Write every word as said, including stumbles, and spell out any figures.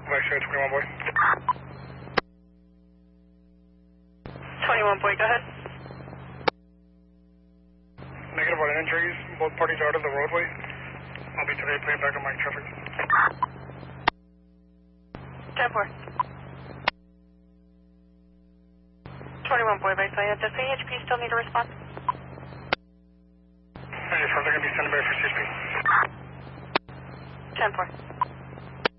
Vice twenty-one boy. twenty-one boy, go ahead. Negative on injuries. Both parties are out of the roadway. I'll be today playing back on my traffic. ten four. twenty-one boy, Vice. Does C H P still need a response? Hey, so they're going to be sending by for C H P. ten four.